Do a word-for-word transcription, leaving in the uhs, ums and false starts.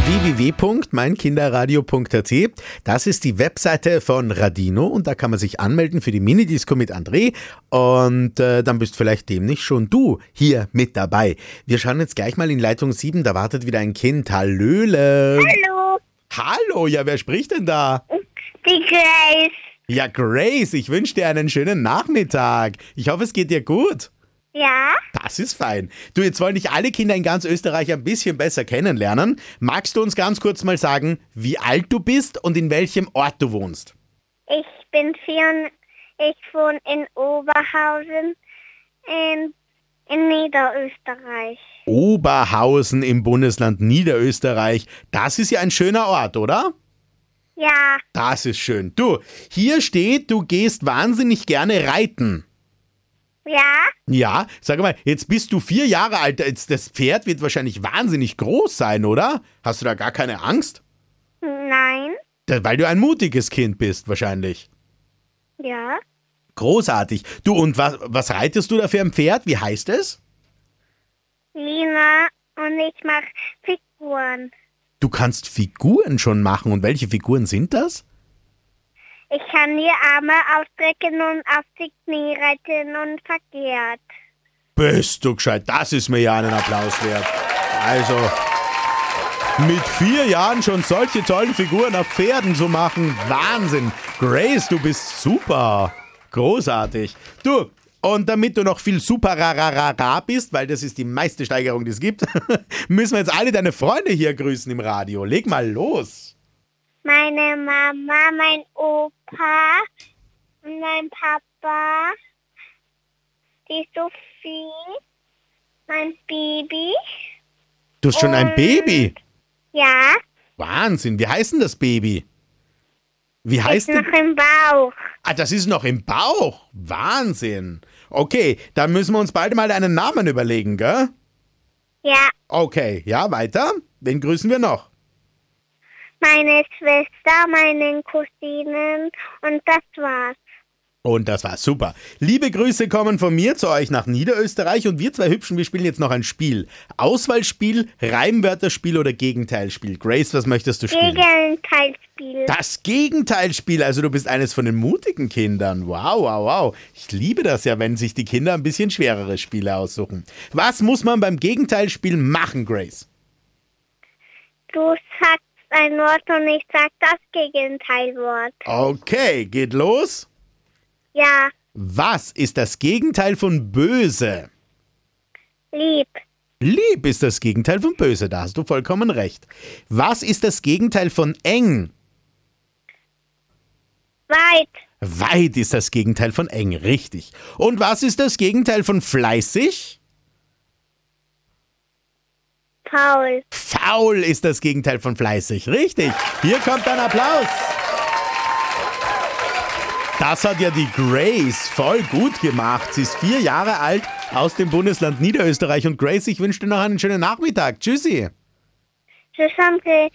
w w w punkt mein kinderradio punkt a t. Das ist die Webseite von Radino und da kann man sich anmelden für die Minidisco mit André und äh, dann bist vielleicht demnächst schon du hier mit dabei. Wir schauen jetzt gleich mal in Leitung sieben, da wartet wieder ein Kind. Hallöle. Hallo, Hallo, ja, wer spricht denn da? die Grace. Ja, Grace, ich wünsche dir einen schönen Nachmittag. Ich hoffe, es geht dir gut. Ja, Das ist fein. Du, jetzt wollen dich alle Kinder in ganz Österreich ein bisschen besser kennenlernen. Magst du uns ganz kurz mal sagen, wie alt du bist und in welchem Ort du wohnst? ich bin vier und ich wohne in Oberhausen in, in Niederösterreich. Oberhausen im Bundesland Niederösterreich. Das ist ja ein schöner Ort, oder? Ja, Das ist schön. Du, hier steht, du gehst wahnsinnig gerne reiten. ja, Ja, sag mal, jetzt bist du vier Jahre alt. Jetzt, das Pferd wird wahrscheinlich wahnsinnig groß sein, oder? Hast du da gar keine Angst? nein, Da- Weil du ein mutiges Kind bist, wahrscheinlich. ja, Großartig. Du, und was, was reitest du da für ein Pferd? Wie heißt es? Lina und ich mache Figuren. Du kannst Figuren schon machen. Und welche Figuren sind das? Ich kann die Arme ausstrecken und auf die Knie reiten und verkehrt. Bist du gescheit. Das ist mir ja einen Applaus wert. Also, mit vier Jahren schon solche tollen Figuren auf Pferden zu machen. Wahnsinn. Grace, du bist super. Großartig. Du, und damit du noch viel super rararara bist, weil das ist die meiste Steigerung, die es gibt, müssen wir jetzt alle deine Freunde hier grüßen im Radio. Leg mal los. Meine Mama, mein Opa, mein Papa, die Sophie, mein Baby. Du hast schon ein Und- Baby. Ja, Wahnsinn. Wie heißt denn das Baby? Wie ist heißt denn? noch im Bauch. Ah, das ist noch im Bauch. Wahnsinn. Okay, dann müssen wir uns bald mal einen Namen überlegen, gell? Ja, Okay, ja, weiter. Wen grüßen wir noch? meine Schwester, meine Cousinen und das war's. Und das war super. Liebe Grüße kommen von mir zu euch nach Niederösterreich und wir zwei Hübschen, wir spielen jetzt noch ein Spiel. Auswahlspiel, Reimwörterspiel oder Gegenteilspiel. Grace, was möchtest du spielen? Gegenteilspiel. Das Gegenteilspiel, also du bist eines von den mutigen Kindern. Wow, wow, wow. Ich liebe das ja, wenn sich die Kinder ein bisschen schwerere Spiele aussuchen. Was muss man beim Gegenteilspiel machen, Grace? Du sagst ein Wort und ich sag das Gegenteilwort. Okay, geht los. Ja, Was ist das Gegenteil von böse? lieb, Lieb ist das Gegenteil von böse, da hast du vollkommen recht. Was ist das Gegenteil von eng? weit, Weit ist das Gegenteil von eng, richtig. Und was ist das Gegenteil von fleißig? faul. Faul ist das Gegenteil von fleißig, richtig. Hier kommt ein Applaus. Das hat ja die Grace voll gut gemacht. Sie ist vier Jahre alt, aus dem Bundesland Niederösterreich. Und Grace, ich wünsche dir noch einen schönen Nachmittag. Tschüssi. Tschüss, André.